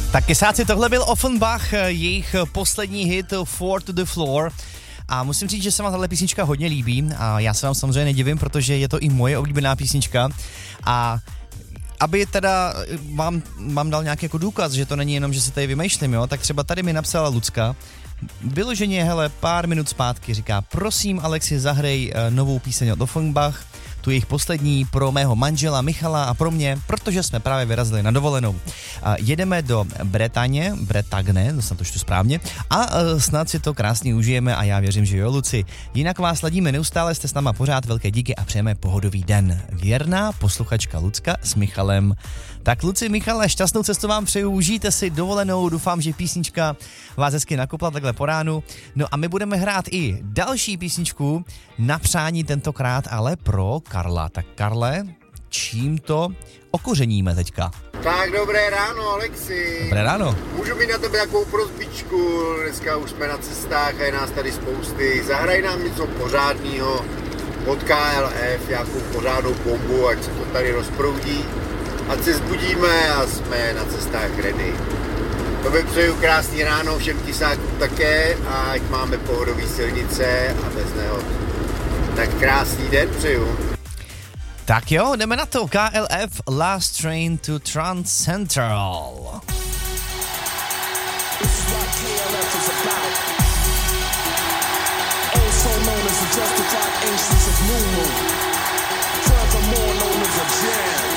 Tak kesáci, tohle byl Offenbach, jejich poslední hit Four to the Floor. A musím říct, že se vám tahle písnička hodně líbí a já se vám samozřejmě nedivím, protože je to i moje oblíbená písnička. A aby teda vám dal nějaký jako důkaz, že to není jenom, že si tady vymýšlím, jo, tak třeba tady mi napsala Lucka, vyloženě, hele, pár minut zpátky, říká, prosím Alexi, zahrej novou píseň od Offenbach, tu jejich poslední pro mého manžela Michala a pro mě, protože jsme právě vyrazili na dovolenou. Jedeme do Bretagne, snad to čtu správně, a snad si to krásně užijeme a já věřím, že jo, Luci. Jinak vás ladíme neustále, jste s náma pořád, velké díky a přejeme pohodový den. Věrná posluchačka Lucka s Michalem. Tak Luci, Michale, šťastnou cestu vám přeju, užijte si dovolenou, doufám, že písnička vás hezky nakopla takhle po ránu. No a my budeme hrát i další písničku na přání tentokrát, ale pro Karla. Tak Karle, čím to okořeníme teďka? Tak dobré ráno, Alexi. Dobré ráno. Můžu mít na tebe jakou prosbičku, dneska už jsme na cestách a je nás tady spousty. Zahraj nám něco pořádného od KLF, nějakou pořádnou bombu, ať se to tady rozproudí. Ať se zbudíme a jsme na cestách ready. Tobě přeju krásný ráno, všem tisákům také a ať máme pohodový silnice a bez nehod. Tak krásný den přeju. Tak jo, jdeme na to. KLF Last Train to Trans Central. This is what KLF is about. Also known as the justified ancients of New Moon. Furthermore known as a jam.